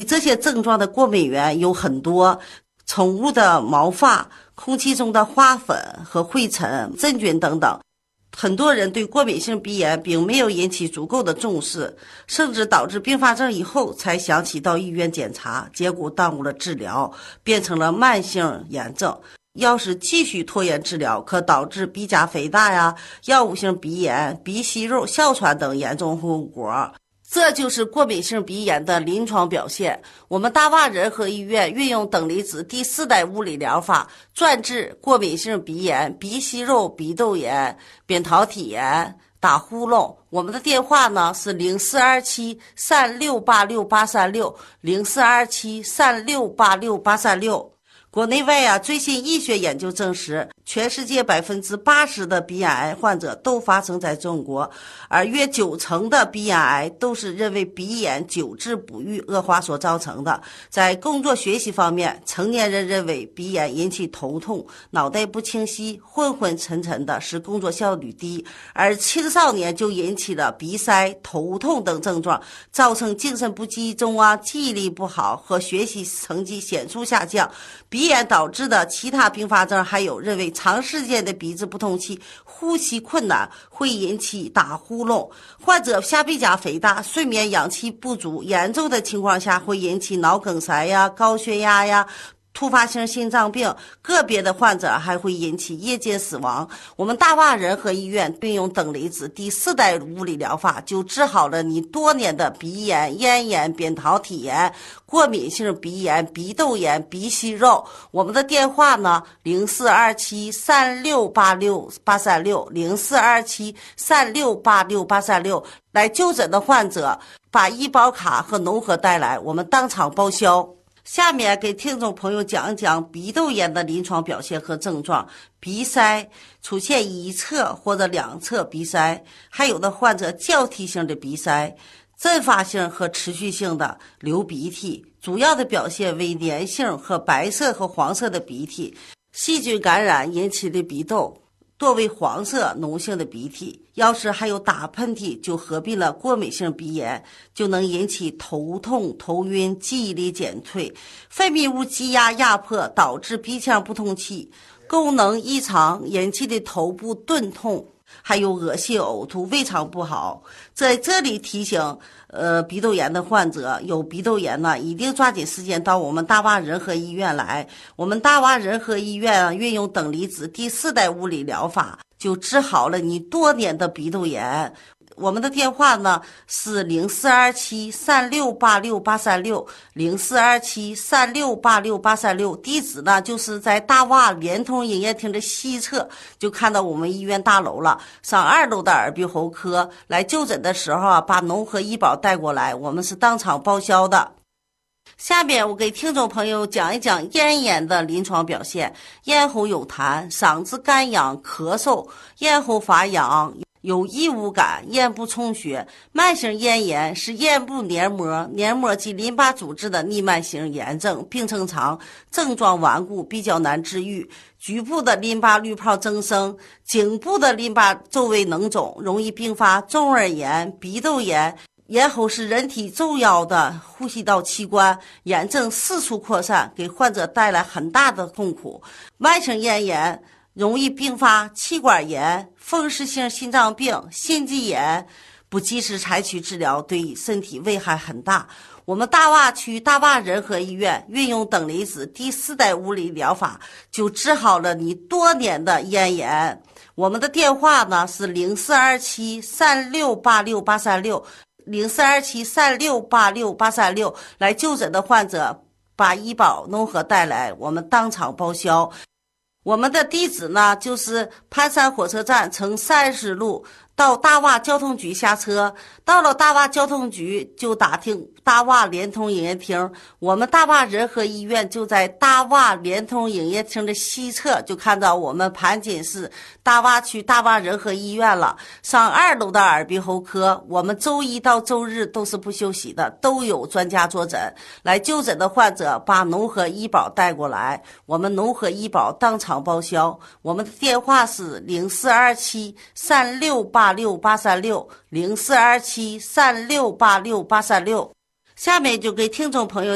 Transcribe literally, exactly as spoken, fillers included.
这些症状的过敏源有很多，宠物的毛发、空气中的花粉和灰尘、真菌等等。很多人对过敏性鼻炎并没有引起足够的重视，甚至导致并发症以后才想起到医院检查，结果耽误了治疗，变成了慢性炎症。要是继续拖延治疗，可导致鼻甲肥大呀、药物性鼻炎、鼻息肉、哮喘等严重后果。这就是过敏性鼻炎的临床表现。我们大洼仁和医院运用等离子第四代物理疗法，专治过敏性鼻炎、鼻息肉、鼻窦炎、扁桃体炎、打呼噜。我们的电话呢是零四二七三六八六八三六零四二七三六八六八三六。国内外啊，最新医学研究证实，全世界百分之八十的鼻咽癌患者都发生在中国，而约九成的鼻咽癌都是因为鼻炎久治不愈恶化所造成的。在工作学习方面，成年人认为鼻炎引起头痛、脑袋不清晰、昏昏沉沉的，使工作效率低；而青少年就引起了鼻塞、头痛等症状，造成精神不集中啊、记忆力不好和学习成绩显著下降。鼻炎导致的其他并发症还有认为长时间的鼻子不通气、呼吸困难会引起打呼噜，患者下鼻甲肥大、睡眠氧气不足，严重的情况下会引起脑梗塞呀、高血压呀、突发性心脏病，个别的患者还会引起夜间死亡。我们大洼仁和医院并用等离子第四代物理疗法，就治好了你多年的鼻炎、咽炎、扁桃体炎、过敏性鼻炎、鼻窦炎、鼻息肉。我们的电话呢零四二七三六八六八三六零四二七三六八六八三六。来就诊的患者把医保卡和农合带来，我们当场报销。下面给听众朋友讲一讲鼻窦炎的临床表现和症状。鼻塞出现一侧或者两侧鼻塞，还有的患者交替性的鼻塞，阵发性和持续性的流鼻涕，主要的表现为粘性和白色和黄色的鼻涕，细菌感染引起的鼻窦多为黄色脓性的鼻涕。要是还有打喷嚏，就合并了过敏性鼻炎，就能引起头痛、头晕、记忆力减退，分泌物积压压迫，导致鼻腔不通气，功能异常引起的头部钝痛，还有恶心呕吐、胃肠不好。在这里提醒呃鼻窦炎的患者，有鼻窦炎呢，一定抓紧时间到我们大洼仁和医院来。我们大洼仁和医院啊，运用等离子第四代物理疗法，就治好了你多年的鼻窦炎。我们的电话呢是零四二七三六八六八三六零四二七三六八六八三六，地址呢就是在大洼联通营业厅的西侧，就看到我们医院大楼了。上二楼的耳鼻喉科来就诊的时候啊，把农合医保带过来，我们是当场报销的。下面我给听众朋友讲一讲咽炎的临床表现。咽喉有痰，嗓子干痒、咳嗽，咽喉发痒，有异物感，咽部充血。慢性咽炎是咽部黏膜、黏膜及淋巴组织的逆慢性炎症，病程长，症状顽固，比较难治愈。局部的淋巴滤泡增生，颈部的淋巴周围脓肿，容易并发中耳炎、鼻窦炎。咽喉是人体重要的呼吸道器官，炎症四处扩散，给患者带来很大的痛苦。慢性咽炎容易并发气管炎、风湿性心脏病、心肌炎，不及时采取治疗，对身体危害很大。我们大洼区大洼仁和医院运用等离子第四代物理疗法，就治好了你多年的咽炎。我们的电话呢是零四二七三六八六八三六零四二七三六八六八三六。来就诊的患者把医保农合带来，我们当场报销。我们的地址呢就是盘山火车站乘三十路到大洼交通局下车，到了大洼交通局就打听大洼联通营业厅。我们大洼仁和医院就在大洼联通营业厅的西侧，就看到我们盘锦市大洼区大洼仁和医院了。上二楼的耳鼻喉科，我们周一到周日都是不休息的，都有专家坐诊。来就诊的患者把农合医保带过来，我们农合医保当场报销。我们的电话是零四二七三六八六八三六零四二七三六八六八三六。下面就给听众朋友